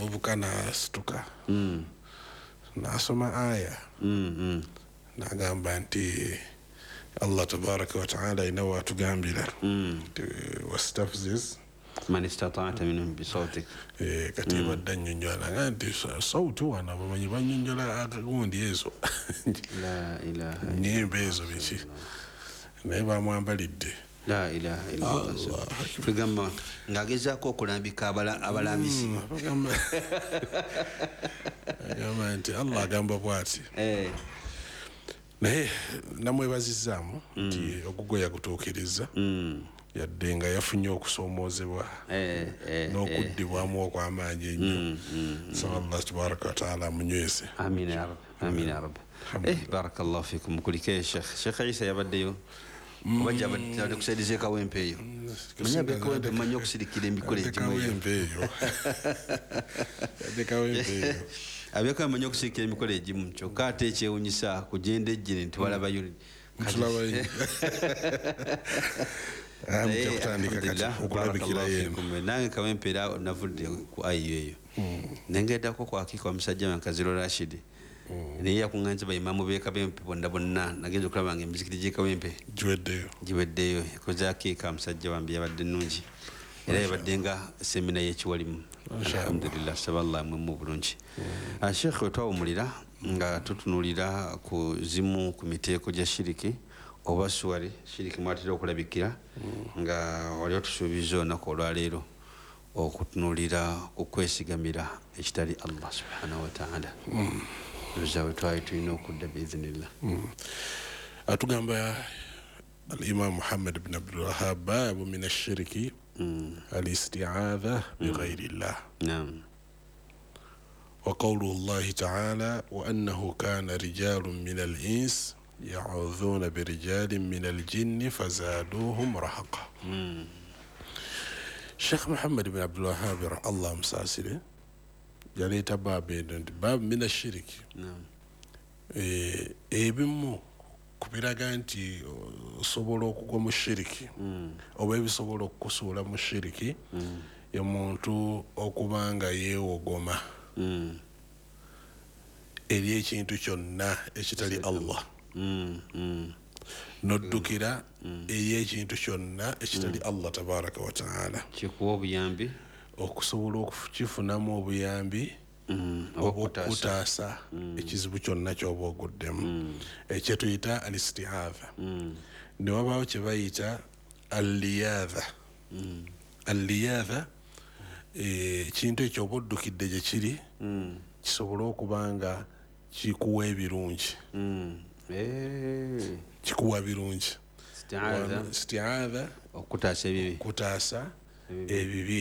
omuvubuka n'asituka n'asoma aya n'agamba nti Allah tabaraka wa taala ina watugambira wastafziz man istata'ta minhum bisawtik kati badda nnyonnyola nti sauti wana bamanyi bannyonnyola akagundi ezo la ilaha nyimba ezo biki naye bamwambalidde la ilaha illallah tugamba ngagezaako okulambika abalambisi agamba nti Allah agamba bwati naye namwebazizaamu nti ogugwe yagutuukiriza yadde nga yafunye okusoomozebwa n'okuddibwamu okw'amaanyi ennyo nsaba Allah tabaraka wataala amunywese. Amina ya rabbi, amina ya rabbi. Barakallahu fikum. Mukulike Sheikh Isa yabaddeyo obajja abadde kusaidiza kawempe eyo manya bekawempe manya okusirikira emikolo egimu abeka manya okusirikira emikolo egimu kyokka ate ekyewunyisa kugenda ejjire nti walabayo nange kawempe era navudde ku ayo eyo nengeddako kwakika omusajja Kaziro Rashid naye yakuŋŋanza bayimamu beekawempe bonna nagenza okulaba nga emizikiti gy'ekawempe giweddeyo yakoze akiika musajja wambi yabadde nnungi era yabadde nga semina y'ekiwalimu alhamdulillah saba Allah mwemu bulungi. Sheikh wetwawumulira nga tutunuulira ku zimu ku miteeko gya shiriki oba suwari shiriki mwatera okulabikira nga wali otusuubiza olunaku olwaleero okutunuulira ku kwesigamira ekitali Allah subhanahu wa ta'ala luzawe twali tulina okudda biiznillah. Atugamba al-Imam Muhammad ibn Abdul Wahhab babu min ash-shirki al-isti'adha bighayri Allah. Naam. وقول الله تعالى وأنه كان رجال من الإنس يعوذون برجال من الجن فزادوهم رهقا. الشيخ محمد بن عبد الوهاب الله مساسره يليت باب من الشرك. نعم. ebimu kubiraga nti osobola okugwa mu shiriki oba ebisobola okukusuula mu shiriki y'omuntu okubanga yeewogoma eri ekintu kyonna ekitali Allah noddukira eri ekintu kyonna ekitali Allah tabaraka wa taala kikuwa obuyambi okusobola okukifunamu obuyambi okutaasa ekizibu kyonna ky'oba oguddemu ekyo tuyita al-isti'adha. ne wabaawo kye bayita al-liyadha. al-liyadha ekintu ekyo oba oddukidde gye kiri kisobola okuba nga kikuwa ebirungi kikuwa birungi. isti'adha okutaasa ebibi.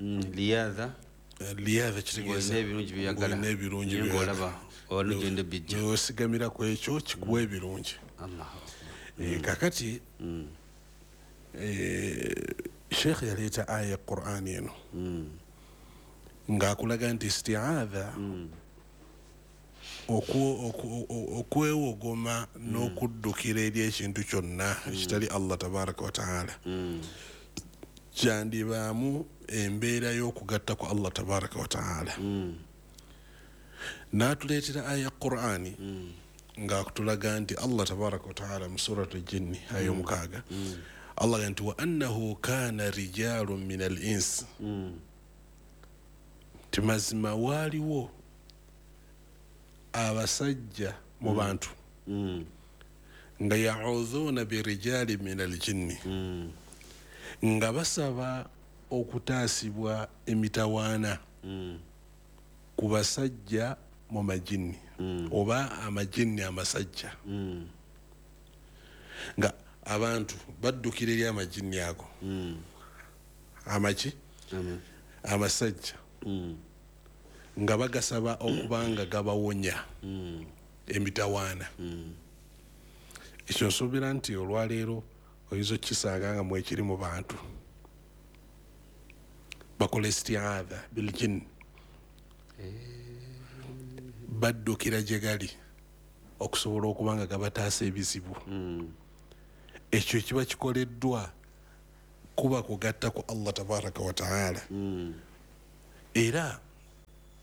liyadha kitegeeza ebirungi n'osigamira ku ekyo kikuwa ebirungi. kakati Sheikh yaleeta aya Qur'ani eno ng'akulaga nti isti'adha okwewogoma n'okuddukira eri ekintu kyonna ekitali Allah tabaraka wa taala kyandibaamu embeera y'okugatta ku Allah tabaraka wa taala. n'atuleetera aya Qur'ani ng'akutulaga nti Allah tabaraka wa taala mu suratu jinni aya 6 Allah ganti wa annahu kana rijalun min al-ins timazima waliwo abasajja mu bantu nga ya'udhuna birijali min al-jinni nga basaba okutaasibwa emitawaana ku basajja mu majinni oba amajinni amasajja nga abantu baddukira eri amajinni ago amaki amasajja nga bagasaba okubanga gabawonya emitawaana. ekyo nsuubira nti olwaleero oyinza okukisanga nga mwekiri mu bantu bakola isti'adha bil jinn baddukira gye gali okusobola okubanga gabataasa ebizibu. ekyo kiba kikoleddwa kuba kugatta ku Allah tabaraka wa taala. era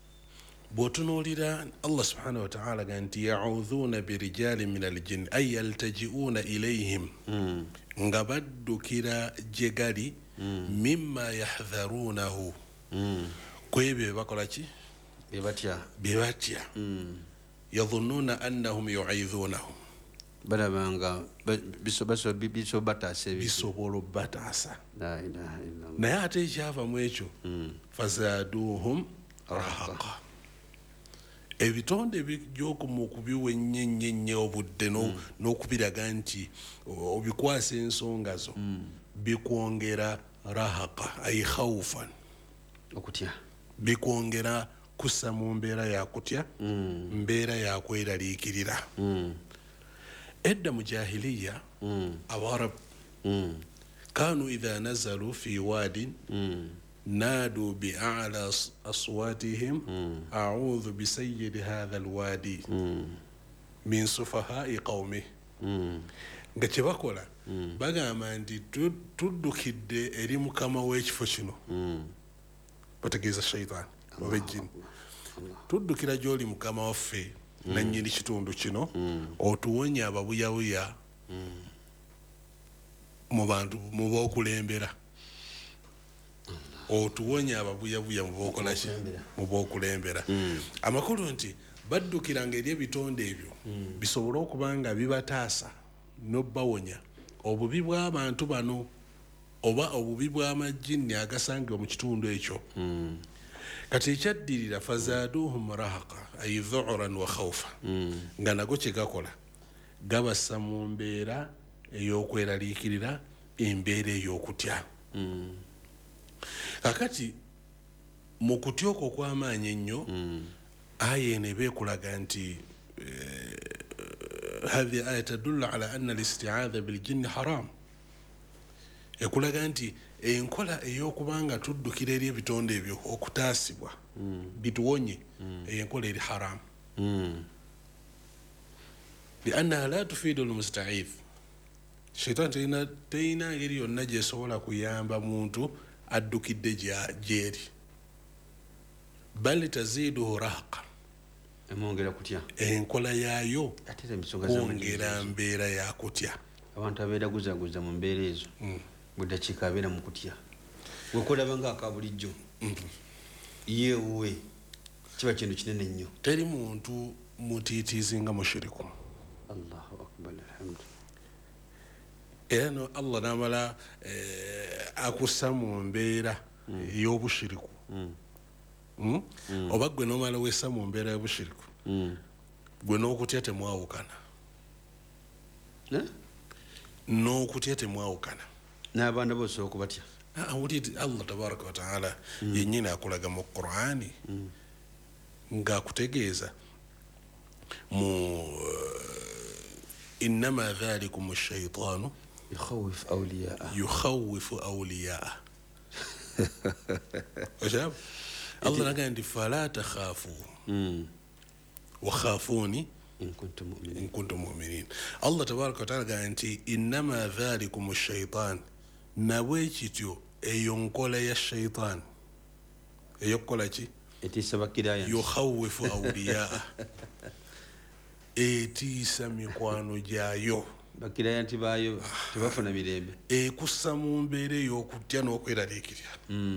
bw'otunuulira Allah subhanahu wa ta'ala ganti ya'udhuuna birijalin min aljin ay yaltaji'uuna ilayhim nga baddukira gye gali mimma yahdharuunahu kwebyo bakola ki bye batya yadhunnuuna annahum yu'idhuunahum balabanga bisobola obbataasa naye ate ekyava mu ekyo fazaaduuhum rahaqa ebitonde by'okumu kubiwa ennyenye obudde n'okubiraga nti obikwasa ensonga zo bikwongera rahaqa ay khawfan okutya bikwongera kussa mu mbeera yakutya mbeera yakweraliikirira edda mu jahiliya abarab kanu idha nazalu fi wadin نادوا بأعلى أصواتهم أعوذ بسيد هذا الوادي من سفهاء قومه nga kye bakola bagamba nti tuddukidde eri mukama w'ekifo kino bategeeza shaitaani oba ejjini tuddukira gy'oli mukama waffe nannyini kitundu kino otuwonye ababuyabuya mu bantu mu b'okulembera otuwonya ababuyabuya mu b'okulembera amakulu nti baddukiranga eri ebitonde ebyo bisobole okuba nga bibataasa n'obbawonya obubi bw'abantu bano oba obubi bw'amajjini agasangibwa mu kitundu ekyo kati ekyaddirira fazaaduhum rahaqa ay dhu'ran wa khawfa nga nago kye gakola gabassa mu mbeera ey'okweraliikirira embeera ey'okutya kakati mu kutya okwo okw'amaanyi ennyo aya eno eba ekulaga nti hadhihi aya tadullu ala anna al-isti'adha biljinni haram ekulaga nti enkola ey'okubanga tuddukira eri ebitonde ebyo okutaasibwa bituwonye enkola eri haram liannaha la tufiidu almusta'idh shaitan terina ngeri yonna gyesobola kuyamba muntu addukidde gyeri bal taziduhu rahaqa emwongera kutya enkola yaayo kwongera mbeera yakutya abantu abeera guzaguza mu mbeera ezo buli dakiika abeera mu kutya wekolaba nga akabulijjo yeewe kiba kintu kinene nnyo teri muntu mutiitiizi nga mushiriku allahu akbar alhamdu era no Allah namala akussa mu mbeera ey'obushiriku oba gwe nomala wessa mu mbeera y'obushiriku gwe n'okutya temwawukana n'okutya temwawukana n'abaana bose okubatya awulira Allah tabaraka wa taala yennyini akulaga mu Qur'ani ng'akutegeeza mu innama dhalikum ash-shaytaanu يخوف أولياءه وشاب الله نقول فلا تخافوا وخافوني إن كنتم مؤمنين الله تبارك وتعالى قال أنت إنما ذلكم الشيطان نويتيو ينقل يا الشيطان يقول يخوف أولياءه etiisa mikwano gyayo bakiraya nti baayo tebafuna mirembe ekussa mu mbeera ey'okutya n'okweraliikirira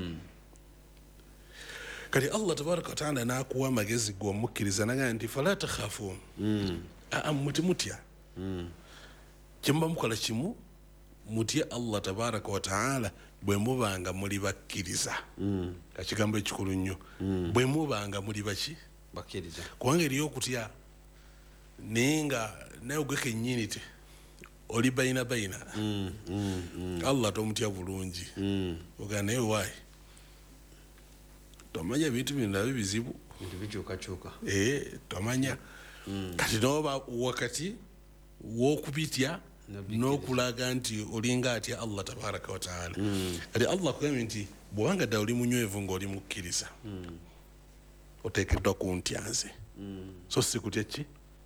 kati Allah tabaraka wataala n'akuwa amagezi gwe omukkiriza nagaa nti fala takhafuun mutimutya kyemuba mukola kimu mutya Allah tabaraka wataala bwe mubanga muli bakkiriza kakigambo ekikulu nnyo bwe mubanga muli baki bakkiriza kubanga eriyo okutya naye nga naye gwe kennyini te oli bayina Allah tomutya bulungi ogaa naye waayi tomanya ebintu bino nabyo bizibu bintu bikyukakyuka tomanya kati nooba wakati w'okubitya n'okulaga nti olinga atya Allah tabaraka wataala kati Allah kugambye nti bwobanga ddala oli munywevu ng'oli mukkiriza oteekeddwa kuntya nze so si kutya ki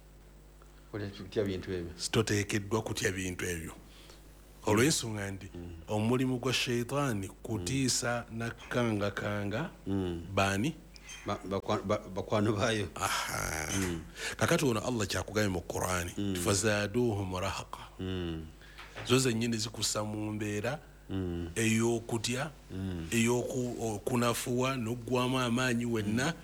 toteekeddwa kutya bintu ebyo olw'ensonga nti omulimu gwa sheitaani kutiisa nakangakanga baani bakwano bayo. Kakati ono Allah kyakugambye mu Qur'ani fazaduhum rahaqa zo zennyini zikussa mu mbeera ey'okutya ey'okunafuwa n'oggwamu amaanyi wenna.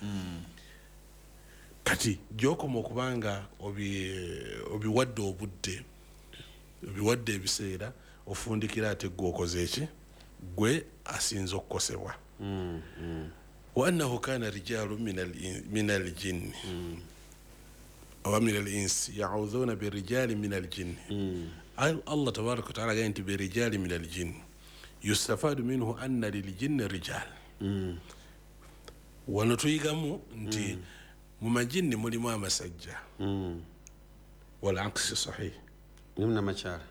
Kati gy'okoma okubanga obiwadde obudde obiwadde ebiseera ofundikira ate gwe okoze eki gwe asinza okukosebwa. Wa annahu kana rijalu min al-jinni aw min al-insi ya'udhuna birijali min al-jinni. Allah tabaraka wa ta'ala gayinti birijali min al-jinni yustafadu minhu anna lil-jinni rijal. Wano tuyigamu nti mu majinni mulimu amasajja wal aksi sahih mulimu n'amakyala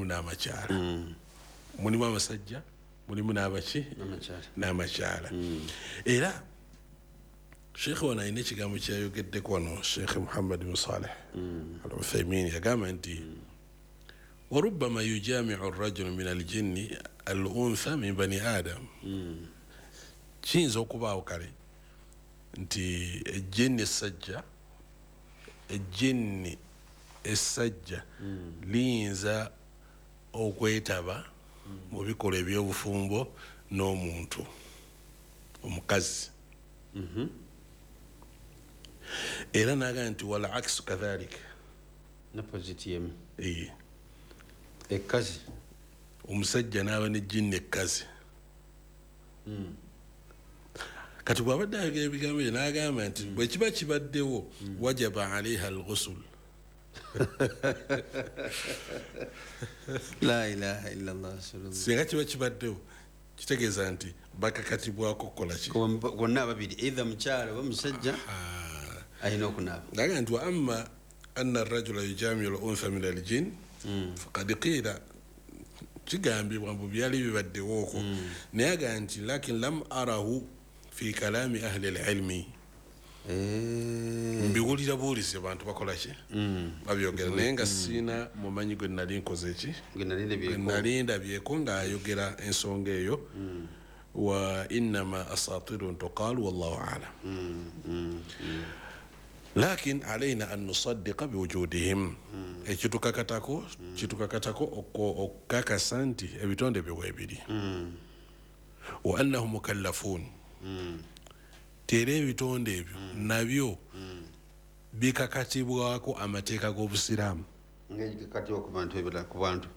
mulimu amasajja mulimu n'amakyala. Era Sheikh wana alina ekigambo kyayogeddeko wano Sheikh Muhammad bin Saleh al-Uthaymin yagamba nti وربما يجامع الرجل من الجن الأنثى من بني آدم. كينزا okubaawo kale nti ejjinni essajja liyinza okwetaba mu bikolwa eby'obufumbo n'omuntu omukazi. Era naga nti wala aksu kadhalika napozitiyemu ekkazi omusajja n'aba n'ejjinni ekkazi. Kati bw'abadde ayogera ebigambo bye n'agamba nti bwe kiba kibaddewo wajaba alaiha al-ghusl. La ilaha illallah. Singa kiba kibaddewo kitegeeza nti bakakatibwako kukola ki bonna ababiri either mukyala oba musajja alina okunaaba. Naga nti wa amma anna ar-rajula yujamiu al-untha min al-jinn faqad qila kigambibwa mbu byali bibaddewo okwo naye aga nti lakin lam arahu fi kalami ahli al-ilmi. Mbiwulira buwulizi abantu bakola ki babyogera naye nga siina mumanyi gwe nali nkoze ki gwe nali ndabyeko ng'ayogera ensonga eyo. Wa innama asatirun tuqalu wallahu a'lam. Lakin alayna an nusaddiqa biwujudihim. Kitukakatako okukakasa nti ebitonde biweebiri wa annahum mukallafun. Tera ebitonde ebyo nabyo bikakatibwako amateeka g'obusiraamu ku bantu.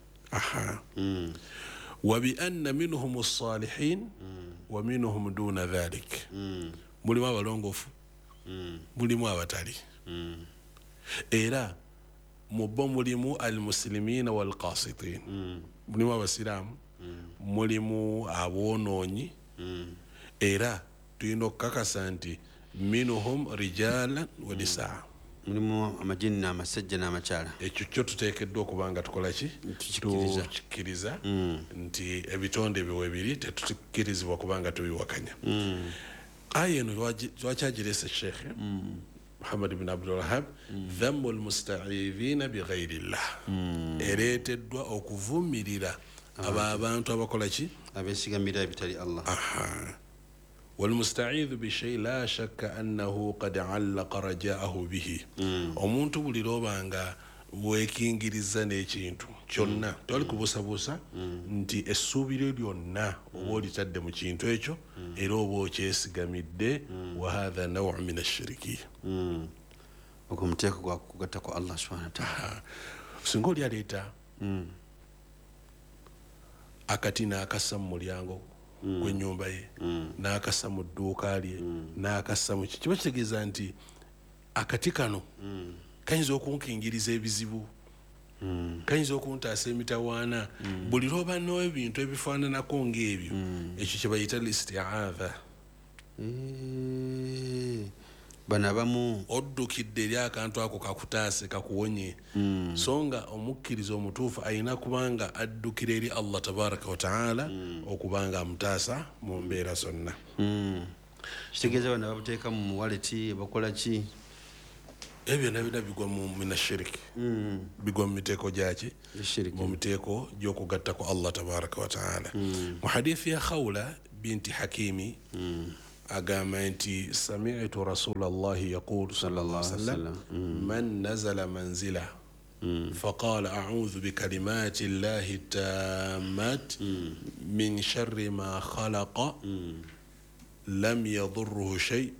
Wa bi anna minhum as-salihin wa minhum duna dhalik. Mulimu abalongoofu mulimu abatali. Era mubbo mulimu al-muslimina wal-qasitin. Mulimu abasiraamu mulimu aboonoonyi. Era tulina okukakasa nti minhum rijalan wa nisaa. Mulimu amajinni amasajja n'amakyala. Ekyo kyo tuteekeddwa okuba nga tukola ki tukikkiriza nti ebitonde biwebiri tetukkirizibwa kubanga tubiwakanya. Aya eno lwaki agirese Sheikh Muhammad ibn Abdul Wahhab dhammu al-musta'idhina bighayrillah. Ereeteddwa okuvumirira abantu abakola ki abesigamira ebitali Allah. والمستعيذ بشيء لا شك أنه قد علق رجاءه به. omuntu buli lobanga weekingiriza n'ekintu kyonna tewali kubuusabuusa nti essuubiro lyonna oba olitadde mu kintu ekyo era oba okyesigamidde. Wa hadha nawu min ashiriki. ogwo muteeko gwa kugatta ku Allah subhanahu wa ta'ala. Singa oli aleeta akati n'akassa mu mulyango gw'ennyumba ye n'akassa mu dduuka lye n'akassa mu kiba kitegeeza nti akati kano kayinza okunkingiriza ebizibu, kayinza okuntaasa emitawaana. Buli lwoba n'ebintu ebifaananako ng'ebyo ekyo kye bayita listi'aadha. bano abamu oddukidde eri akantu ako kakutaase kakuwonye. So nga omukkiriza omutuufu alina kubanga addukira eri Allah tabaraka wa ta'ala okubanga amutaasa mu mbeera zonna. kitegeeza bano babuteeka mu waleti bakola ki ebyo nabina bigwa mu minashiriki bigwa mu miteeko gyaki mu miteeko gy'okugatta ku Allah tabaraka wa ta'ala. Mu hadithi ya Khawla binti Hakimi agamba nti sami'tu rasulallahi yaqulu sallallahu alaihi wasallam man nazala manzila فقال أعوذ بكلمات الله التامات من شر ما خلق لم يضره شيء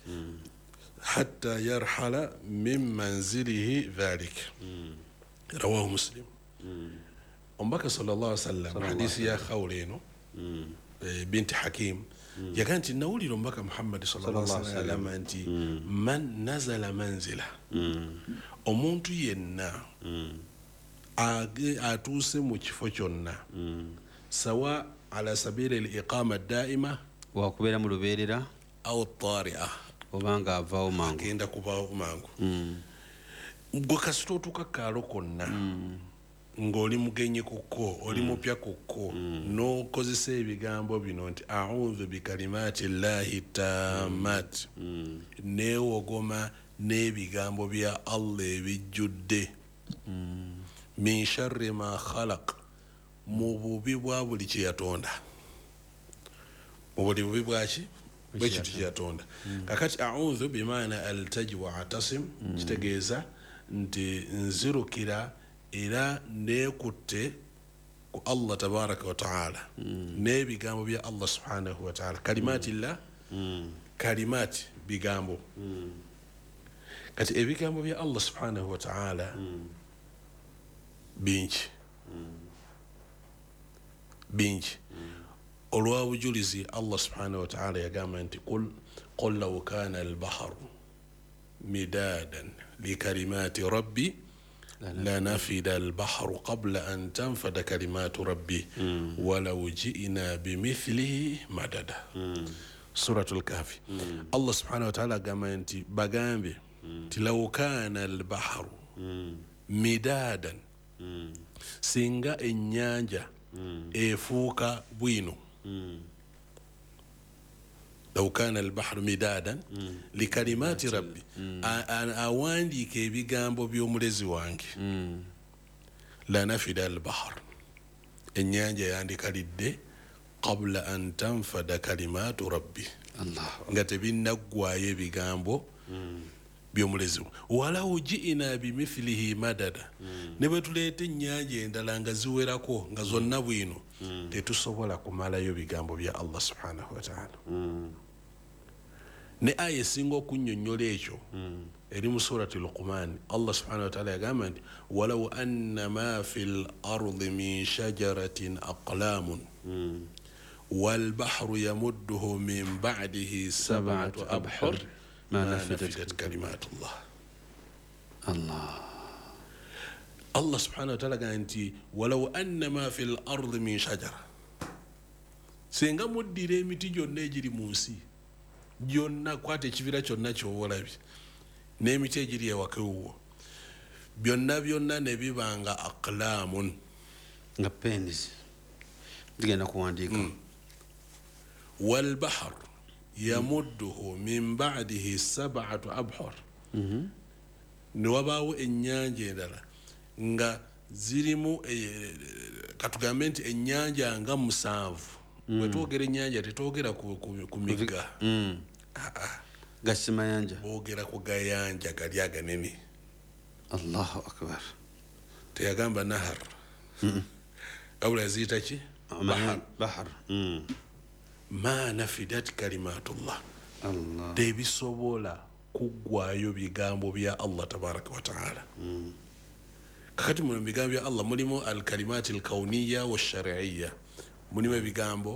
حتى يرحل من منزله ذلك رواه مسلم أمبك صلى الله عليه وسلم حديث يا خولينو بنت حكيم يا كانت نولي لمبك محمد صلى الله عليه وسلم أنت من نزل منزله omuntu yenna atuuse mu kifo kyonna sawa ala sabili al-iqama ad-daima wakubeera mu lubeerera aw at-tari'a obanga avaawo mangu agenda kubaawo mangu gwe kasita otuuka kaalo konna ng'oli mugenyi kukko oli mupya kukko n'okozesa ebigambo bino nti a'udhu bikalimati llahi tammat neewogoma n'ebigambo bya Allah ebijjudde min sharri ma khalaq mu bubi bwa buli kye yatonda mu buli bubi bwaki bwekintu kye yatonda kakati a'udhu bimaana altaji wa atasim kitegeeza nti nzirukira era neekutte ku Allah tabaraka wa ta'ala n'ebigambo bya Allah subhanahu wa ta'ala kalimati llah kalimati bigambo kati ebigambo bya Allah subhanahu wa ta'ala bingi olwa bujulizi Allah subhanahu wa ta'ala yagamba nti qul law kana al-bahru midadan li kalimati rabbi لنفد البحر قبل أن تنفد كلمات ربي ولو جئنا بمثله مددا سورة الكهف الله سبحانه وتعالى قام أنت بقامبي لو كان البحر مدادا سينغا النيانجا إفوكا بوينو لو كان البحر مدادا لكلمات ربي أنا أواندي كي بيجامبو بيومرزي وانكي لا نفد البحر النيانجا عندي كاليدي قبل أن تنفد كلمات ربي الله نغتبين نقواي بيجامبو بيومرزي ولو جئنا بمثله مددا نبتوليتي النيانجا ndala ngaziwerako ngazonna bwino tetusobola kumalayo bigambo bya Allah subhanahu wa ta'ala ne aya esinga okunnyonnyola ekyo eri mu surati Luqman Allah subhanahu wa ta'ala yagamba nti walaw anna ma fil ardi min shajaratin aqlamun wal bahru yamudduhu min ba'dihi sab'atu abhur ma nafidat kalimatullah Allah subhanahu wa ta'ala ganti walaw anna ma fil ardi min shajara senga muddira emiti gyonna egiri mu nsi gyonna kwata ekibira kyonna ky'obulabi n'emiti egiri ewaka ewuwo byonna ne bibanga aqlamun nga pens digenda kuwandiika wal bahr yamudduhu min ba'dihi sab'atu abhur ne wabaawo ennyanja endala nga zirimu katugambe nti ennyanja nga 7 bwetwogera ennyanja tetwogera ku migga gasimayanja boogera ku gayanja gali aganene Allahu akbar teyagamba nahar awula yaziyita ki bahar ma nafidat kalimatullah Allah tebisobola kuggwayo bigambo bya Allah tabaraka wa ta'ala kakati mu bigambo bya Allah mulimu al-kalimati al-kawniyya wash-shar'iyya mulimu ebigambo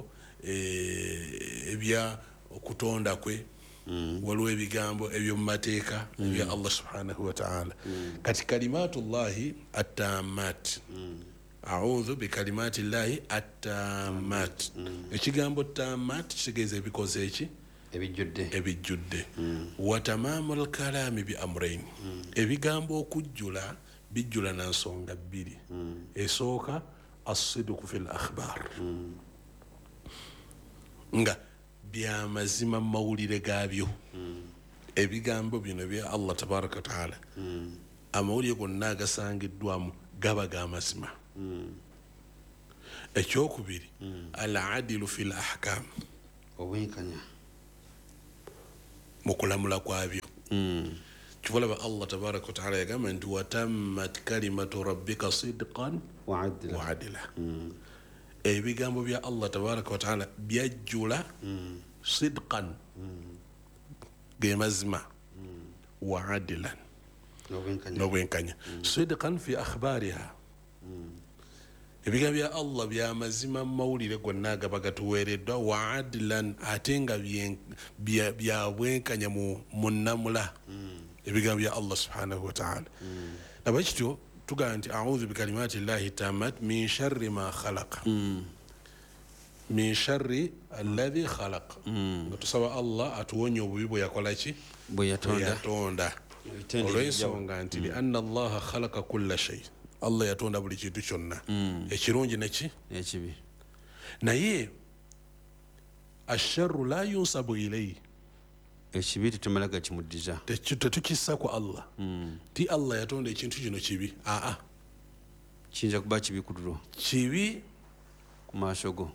ebya okutonda kwe waliwo ebigambo ebyomumateeka ebya Allah subhanahu wa ta'ala kati kalimatullahi at-tammat a'udhu bikalimati llahi at-tammat ekigambo tammat kitegeeza ebikoze eki ebijjudde wa tamamul kalami bi amrayn ebigambo okujjula bijjula na nsonga bbiri esooka as-sidqu fil akhbar nga byamazima mawulire gaabyo ebigambo bino bya Allah tabaraka wa ta'ala amawulire gonna agasangiddwamu gaba gamazima ekyokubiri al-adilu fil ahkam mukulamula kwabyo kivolaba Allah tabaraka wa taala yagamba nti watammat kalimatu rabbika sidqan wa adila ebigambo bya Allah tabaraka wa taala byajjula sidqan ge mazima wa adilan n'obwenkanya sidqan fi akhbariha ebigambo bya Allah bya mazima mawulire gonna agaba gatuweereddwa wa adilan ate nga bya bwenkanya mu nnamula ebigambo bya Allah subhanahu wa ta'ala nabakityo tugamba nti a'udhu bikalimati llahi tammat min sharri ma khalaqa min sharri alladhi khalaqa nga tusaba Allah atuwonye obubi bwe yakola ki bwe yatonda olw'ensonga nti li anna allaha khalaqa kulla shay Allah yatonda buli kintu kyonna ekirungi n'ekibi naye asharru la yunsabu ilayhi ekibi tetumalaga kimuddiza tetukissa ku Allah ti Allah yatonda ekintu kino kibi kiyinza kuba kibi kutulo kibi ku maaso go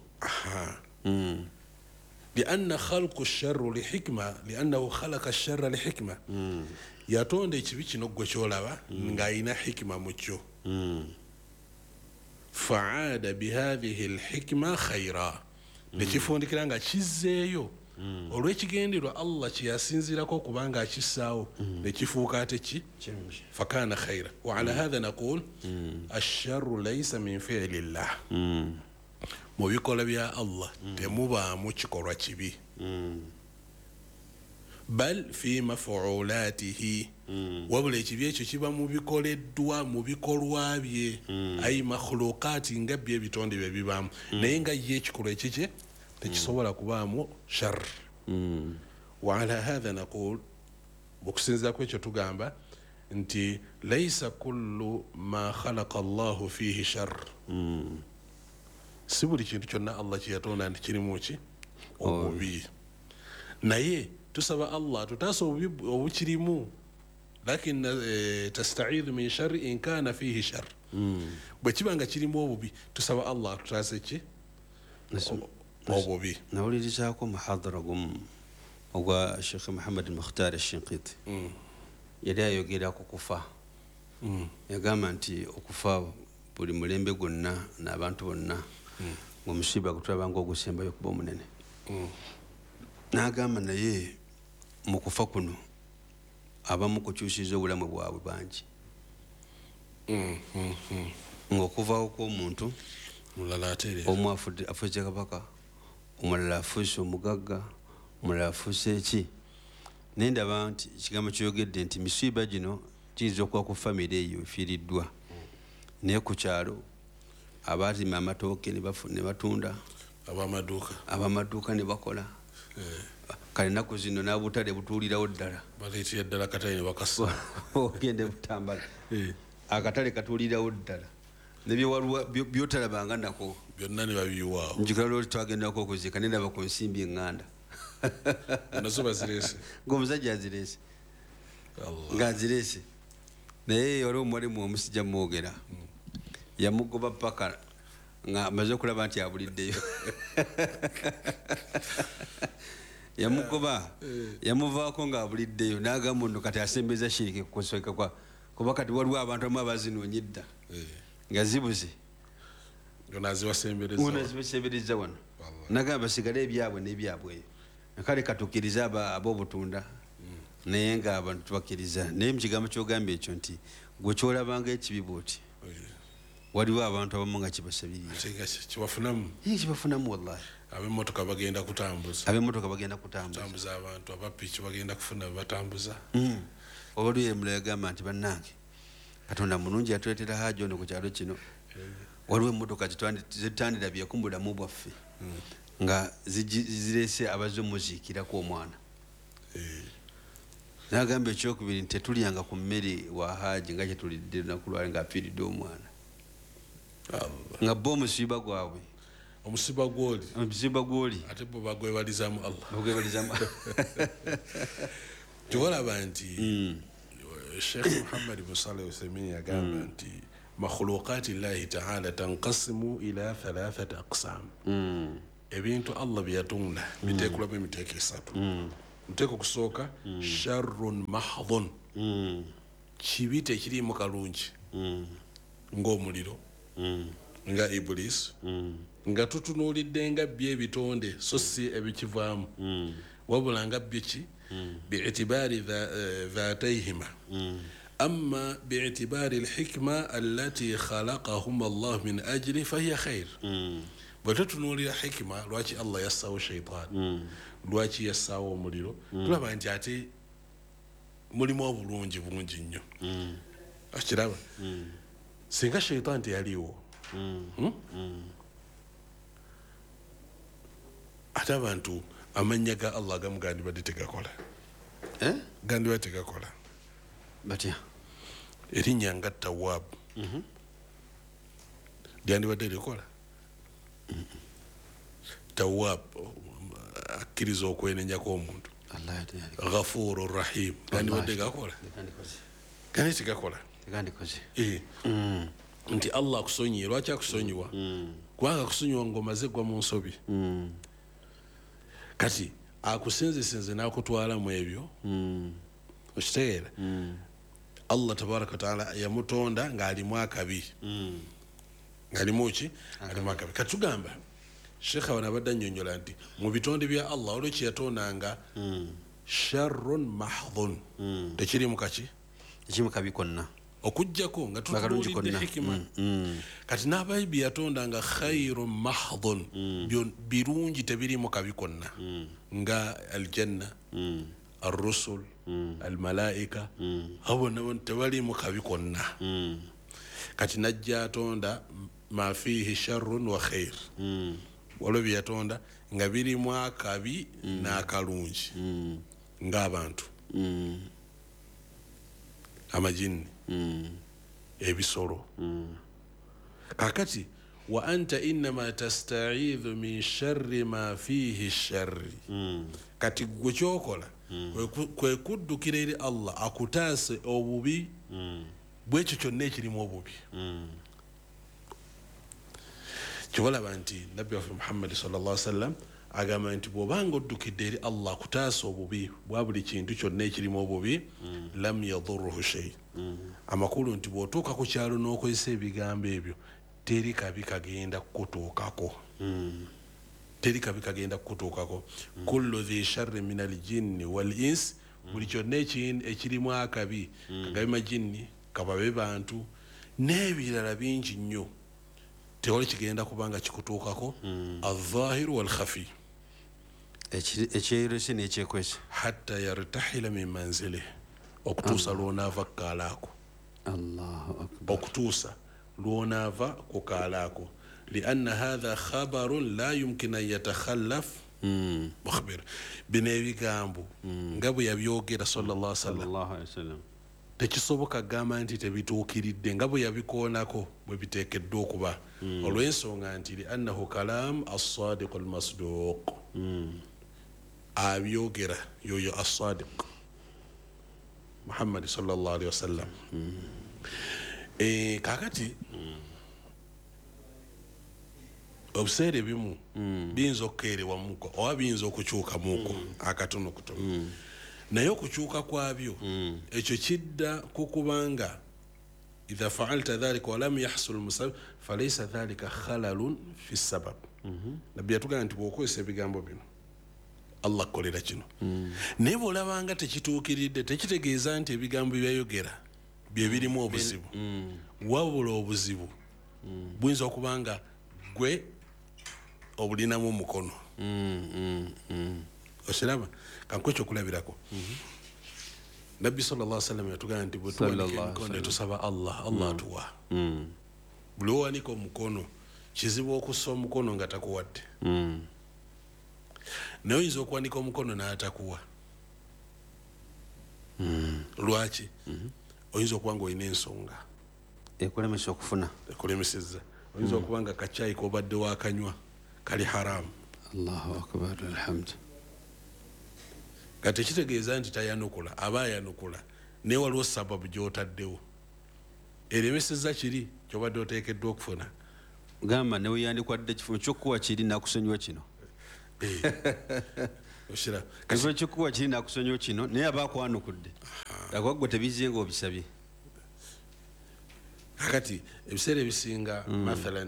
لأن خلق الشر لحكمة لأنه خلق الشر لحكمة yatonda ekibi kino gwe kyolaba ng'ayina hikima mu kyo faada bihadhihi alhikma khaira nekifundikira nga kizzeeyo olw'ekigenderwa Allah kyeyasinzirako okubanga akissaawo nekifuuka ate ki fakana khaira wa ala hadha naqul asharru laysa min fi'li llah mu bikola bya Allah temubaamu kikolwa kibi bal fi mafuulatihi wabula ekibi ekyo kiba mu bikoleddwa mu bikolwa bye ayi makhluqaati nga bye ebitonde bye bibaamu naye nga ye ekikolwa ekikye tekisobola kubaamu shar wa ala hadha naqul bukusinziira ku ekyo tugamba nti laysa kullu ma khalaqa Allahu fihi shar si buli kintu kyonna Allah kyeyatonda nti kirimu ki obubi naye tusaba Allah tutaasa obukirimu lakin tastaidhu min shar in kana fihi shar bwe kiba nga kirimu obubi tusaba Allah tutaase ki obubi nawulirizaako muhadara gumu ogwa Sheikh Muhammad Mukhtar Shinqiti yali ayogera ku kufa yagamba nti okufa buli mulembe gwonna n'abantu bonna omusiba gutulabanga ogusembayo kuba omunene n'agamba naye mu kufa kuno abamu kukyusiza obulamu bwabwe bangi ng'okuvaawo kw'omuntu omu afuuse kabaka omulala afuuse omugagga omulala afuuse eki naye ndaba nti ekigambo kyoyogedde nti misiiba gino kiyinza okuba ku famire eyo efiiriddwa naye ku kyalo abaazima amatooke ne batunda abamaduuka ne bakola kale ennaku zino n'abutale butuulirawo ddala baleetera ddala akatale ne bakassa ogende butambala akatale katuulirawo ddala nebyotalabanga nako byonna ne babiyiwaawo njikala lwoli twagendako okuziika ne ndaba ku nsimbi eŋŋanda nazo bazireese ng'omusajja azireese ng'azireese naye wali omuwalimu omusijja mwogera yamugoba paka nga amaze okulaba nti abuliddeyo yamugoba yamuvaako ng'abuliddeyo n'agamba nno kati asembeza shiriki kukusooka kwa kuba kati waliwo abantu abamu abazinoonye edda nga zibuze onazibasembereza wano nagamba basigale ebyabwe n'ebyabweyo kale katukkiriza ab'obutunda naye nga abantu tubakkiriza naye mukigambo kyogamba ekyo nti gwe kyolabanga ekibi bwoti waliwo abantu abamu nga kibafunamu wallahi ab'emmotoka bagenda kutambuza abantu abapiki bagenda kufuna batambuza olwaliwo emula yagamba nti bannange katonda mulungi yatuleetera haaji ono ku kyalo kino waliwo emmotoka zitandirabyeko mu bulamu bwaffe nga zireese abazze omuziikirako omwana nagamba ekyokubiri nti tetulyanga ku mmere wa haaji nga kyetulidde lunaku lwali ng'afiiridde omwana nga bo omusiiba gwabwe omusiba gwoli ate bo bagwebalizamu Allah tuwalaba nti Sheikh Muhammad ibn Salih Uthaymeen yagamba nti makhluqati llahi ta'ala tanqasimu ila 3 aqsam ebintu Allah byatonda biteekulamu emiteeko 3 muteko kusooka sharrun mahdhun kibi tekirimu kalungi ng'omuliro nga iblis nga tutunuulidde nga byebitonde so si ebikivaamu wabula nga byeki bi'itibaari dhaatayhima amma bi'itibaari alhikma allati khalaqahum Allah min ajli fahiya khair bwe tutunuulira hikima lwaki Allah yassaawo shaitan lwaki yassaawo omuliro tulaba nti ate mulimu obulungi bungi nnyo akiraba singa shaitan teyaliwo ate abantu amannya ga Allah agamu gandibadde tegakola gandibadde tegakola batya erinnya nga Tawwab lyandibadde likola Tawwab akkiriza okwenenjako omuntu Ghafuru Rahim gandibadde gakola kandi tegakola nti Allah akusonyiye lwaki akusonyiwa kubanga akusonyiwa ng'omaze gwa mu nsobi kati akusinzisinze n'akutwala mu ebyo okitegeera Allah tabaraka wataala yamutonda ng'alimu akabi ng'alimu ki alimu akabi kati tugamba sheekha wano abadde annyonnyola nti mu bitonde bya Allah olwo kyeyatondanga sharrun mahdhun tekirimu kaki ekimu kabi konna okujjako nga tutunuulidde hikima kati n'abayibi yatondanga khairun mahdhun birungi tebirimu kabi konna nga aljanna arrusul almalaika abo nabo tebalimu kabi konna kati najja atonda ma fihi sharrun wa khair waliwo byeyatonda nga birimu akabi n'akalungi ng'abantu amajini ebisolo kakati wa anta innama tasta'idhu min sharri ma fihi sharri kati gwe kyokola kwe kuddukira eri Allah akutaase obubi bwekyo kyonna ekirimu obubi kibalaba nti nabbi waffe Muhammad sallallahu alaihi wasallam agamba nti bw'obanga oddukidde eri Allah akutaasa obubi bwa buli kintu kyonna ekirimu obubi lam yadurruhu shay amakulu nti bw'otuuka ku kyalo n'okozesa ebigambo ebyo teri kabi kagenda kukutuukako teri kabi kagenda kukutuukako kullu dhi sharri min aljinni wal ins buli kyonna ekirimu akabi kagabe majinni kababe bantu n'ebirala bingi nnyo tewali kigenda kubanga kikutuukako al-zahiru wal-khafi ekyeyolese n'ekyekwese hatta yartahila min manzilihi okutuusa lwonaava ku kaalaako okutuusa lwonaava ku kaalaako lianna hatha khabarun la yumkin an yatakhallaf mukhbir bino ebigambo nga bwe yabyogera sallallahu alaihi wasallam tekisoboka gamba nti tebituukiridde nga bwe yabikoonako bwe biteekeddwa okuba olw'ensonga nti liannahu kalam as-sadiq al-masduq abyogera yoyo as-sadiq Muhammad sallallahu alaihi wasallam kakati obuseera ebimu biyinza okukeerewamuko oba biyinza okukyukamuko akatono kutono naye okukyuka kwabyo ekyo kidda kukubanga idha fa'alta dhalika wa lam yahsul musabab falaysa dhalika khalalun fi sabab nabbi yatugamba nti bw'okozesa ebigambo bino Allah akolera kino naye bw'olabanga tekituukiridde tekitegeeza nti ebigambo byayogera bye birimu obuzibu wabula obuzibu buyinza okubanga gwe obulinamu omukono okiraba kankwe ekyokulabirako nabbi sallallahu alaihi wasallam yatugamba nti bwe tuwanika emikono tusaba Allah atuwa buli owanika omukono kizibu okussa omukono nga takuwadde naye oyinza okuwanika omukono n'atakuwa lwaki oyinza okuba nga olina ensonga ekulemesa okufuna ekulemesezza oyinza okuba nga kacaayi kobadde wakanywa kali haramu Allahu akbar alhamdu nga tekitegeeza nti tayanukula aba ayanukula naye waliwo sababu gy'otaddewo eremesezza kiri kyobadde oteekeddwa okufuna gamba ne weyandikwadde kifuno kyokkuwa kiri nakusonyiwa kino oshira kasi chikuwa china kusonyo kino naye abakwanukudde akwagwe tebizinga obisabye kakati ebiseera ebisinga mathalan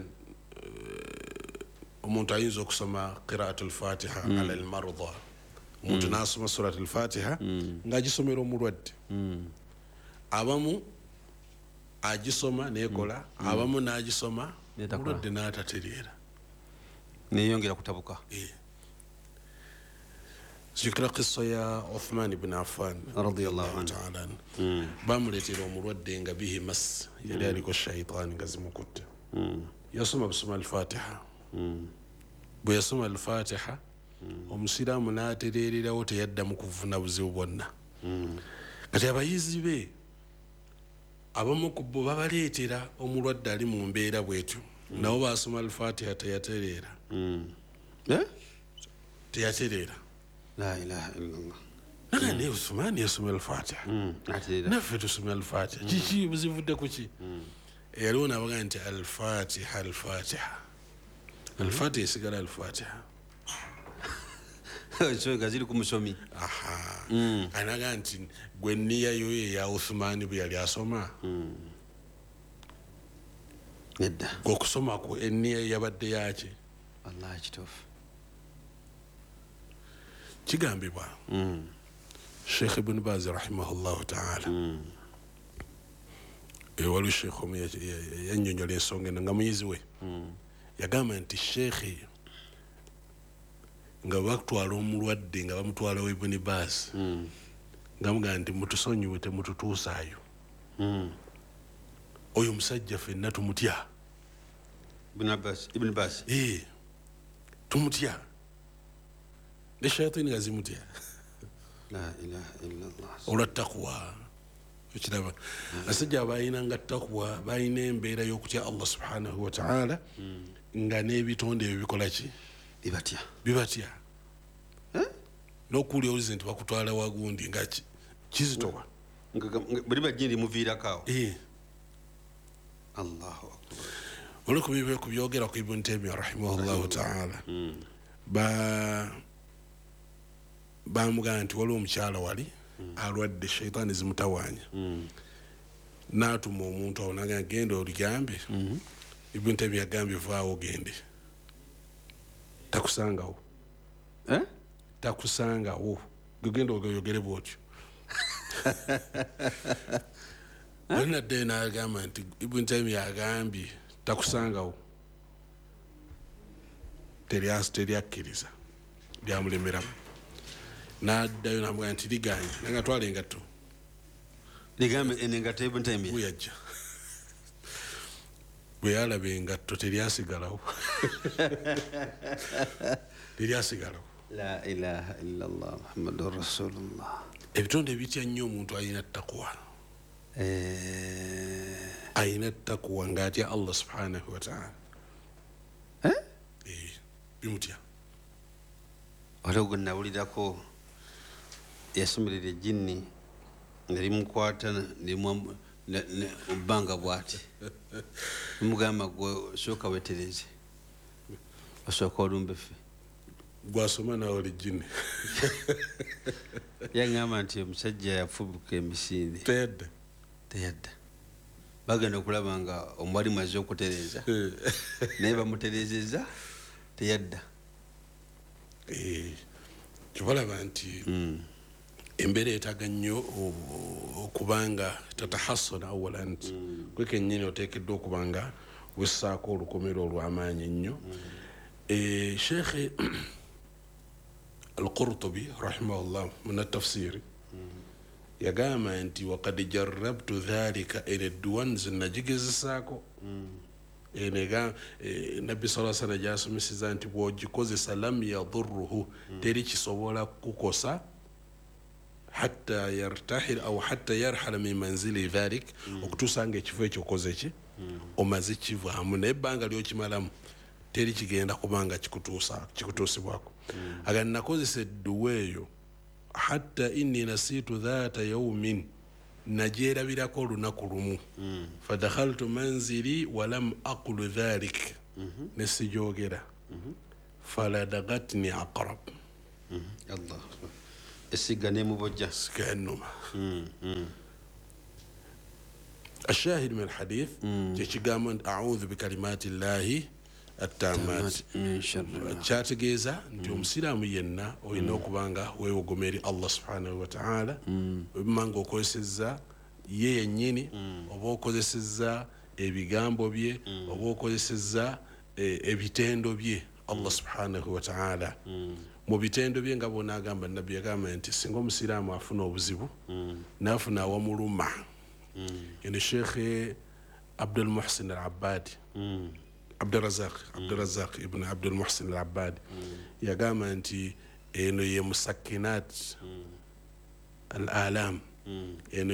omuntu ayinza okusoma qiraat al-fatiha ala al-marda omuntu nasoma surat al-fatiha ng'agisomera omulwadde abamu agisoma nekola abamu n'agisoma omulwadde n'atatereera neyongera kutabuka zikira qissa ya Uthman ibn Affan radiyallahu ta'ala bamuleetera omulwadde nga bihi mas yali aliko shayitaani nga zimukutte yasoma busoma al-fatiha bwe yasoma al-fatiha omusiraamu n'atereererawo teyaddamu kuvuna buzibu bwonna kati abayizi be abamu ku bo babaleetera omulwadde ali mu mbeera bwetyo nabo basoma al-fatiha teyatereera teyatereera la ilaha illallah nagane Usmani yasoma al-fatiha naffe tusoma al-fatiha kiki buzivudde kuki yaliwo nabaga nti al-fatiha al-fatiha esigala al-fatiha nga ziri ku musomi anaga nti gwe nniya yo ya Uthmani bwe yali asoma nedda gweokusoma ku enniya yabadde yaki wallahi kituufu kigambibwa Sheikh Ibn Baz rahimahullahu ta'ala waliwo sheikh omu yannyonnyola ensonga eno nga muyizi we yagamba nti sheikh nga bakutwala omulwadde nga bamutwala wa Ibn Baz nga mugamba nti mutusonyiwe temututuusaayo oyo musajja ffenna tumutya Ibn Baz tumutya ne shayatini nga zimutya la ilaha illallah olwa taqwa ekiraba asajja abayinanga taqwa bayina embeera y'okutya Allah subhanahu wa ta'ala nga n'ebitonde ebyo bikola ki bibatya n'okuwulira olize nti bakutwala wagundi nga kizitowa buli bajjiri muviirakaawo Allahu akbar olwo ku byogera ku Ibn Taymiyyah rahimahullahu ta'ala bamugamba nti waliwo omukyala wali alwadde shayitaani zimutawaanya n'atuma omuntu awo naga genda oligambe Ibn Taymiyyah yagambye vaawo ogende takusangawo takusangawo genda oyogere bwotyo walinaddeyo n'agamba nti Ibn Taymiyyah agambye takusangawo teryakkiriza lyamulemeramu n'addayo n'amugamba nti liganye nanga twala engatto ligambe engatto Ibn Taymiyyah bweyajja bwe yalaba engatto teryasigalawo teryasigalawo la ilaha illallah muhammadur rasulullah ebitonde ebitya nnyo omuntu alina taqwa ayina taqwa ng'atya Allah subhanahu wa ta'ala bimutya waliwo gwe nawulirako yasomerera ejjinni nga limukwata mubbanga bw'ati mugamba gwe sooka wetereze osooka olumbe ffe gwasoma nawe lijjini yaŋŋamba nti omusajja yafubuka emisinde teyadda bagenda okulaba nga omwalimu azze okutereeza naye bamutereezezza teyadda kibalaba nti embeera etaaga nnyo okubanga tatahasana awalan gwe kennyini oteekeddwa okubanga wessaako olukomero olw'amaanyi ennyo Sheikh Al-Qurtubi rahimahullah min at-tafsiri yagamba nti waqad jarrabtu dhalika ila ad-duwan zinajigezesaako enega nabbi sallallahu alaihi wasallam jasomesiza nti bw'ogikozesa lam yadurruhu teri kisobola kukosa hatta yartahil aw hatta yarhala min manzili dhalik okutusanga ekifo ekyo koze ki omaze kivaamu naye ebbanga lyokimalamu teri kigenda kubanga kikutuusibwako aga nakozesa edduwa eyo hatta inni nasitu dhata yawmin najerabirako olunaku lumu fadakhaltu manzili walam aqulu dhalik nesijogera faladagatni aqrab Allah esiga nemubojja siga ennuma الشاهد من الحديث تيجي أعوذ بكلمات الله التامات kyategeeza nti omusiraamu yenna olina okubanga weewogomeri Allah subhanahu wa ta'ala ebimanga okozesezza ye yennyini oba okozesezza ebigambo bye oba okozesezza ebitendo bye Allah subhanahu wa ta'ala mu bitendo bye nga bonaagamba nabbi yagamba nti singa omusiraamu afuna obuzibu naafuna awamuluma ene Sheikh Abdul Muhsin al-Abbadi Abdurrazzaq ibn Abdul Muhsin al-Abbadi yagamba nti eno ye musakkinat al-alam eno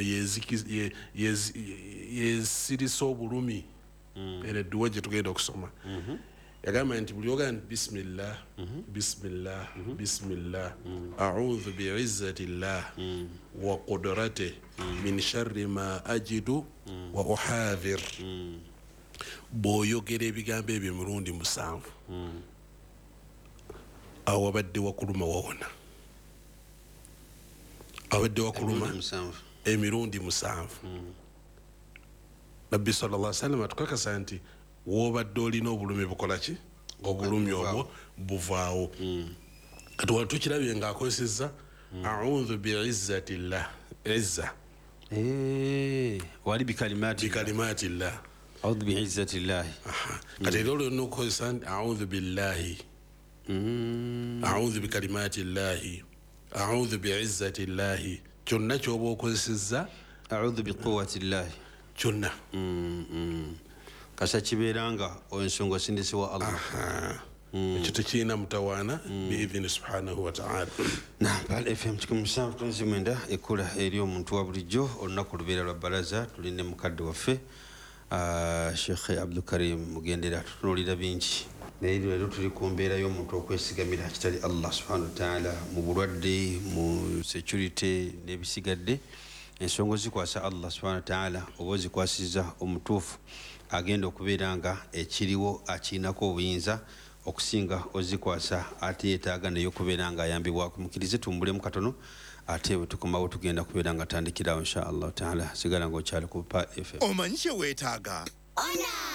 yesirisa obulumi eno edduwa gye tugenda okusoma yagamba nti buli ogaa nti bismillah bismillah bismillah a'udhu bi'izzati llah wa qudratihi min sharri ma ajidu wa uhadhir bw'oyogera ebigambo ebyo emirundi 7 awabadde wakuluma wawona awabadde wakuluma emirundi 7 nabbi sallallahu alaihi wasallam atukakasa nti wobadde olina obulumi bukola ki obulumi obwo buvaawo kati wali tukirabye ng'akozesezza a'udhu bi'izzati llah izza wali bikalimati llah a'udhu bi'izzati llah kati era olina okukozesa a'udhu billahi a'udhu bikalimati llahi a'udhu bi'izzati llahi kyonna kyoba okozesezza a'udhu biquwwati llahi kyonna kasa kibeeranga ensonga sindisiwa Allah ekyo tekirina mutawaana biidhini subhanahu wa ta'ala Pal FM 97.9 ekula eri omuntu wa bulijjo olunaku lubeera lwa bbalaza tulinde mukadde waffe Sheikh Abdul Karim mugendera tutunuulira bingi naye leero tuli ku mbeera y'omuntu okwesigamira kitali Allah subhanahu wa ta'ala mu bulwadde mu security n'ebisigadde ensonga zikwasa Allah subhanahu wa ta'ala oba zikwasiza omutuufu agenda okubeera nga ekiriwo akirinako obuyinza okusinga ozikwasa ate yeetaaga naye okubeera nga ayambibwako mukkirize tumbulemu katono ate bwe tukomawo tugenda kubeera nga tandikirawo insha Allah ta'ala sigala ng'okyali ku Pal FM omanyi kye weetaaga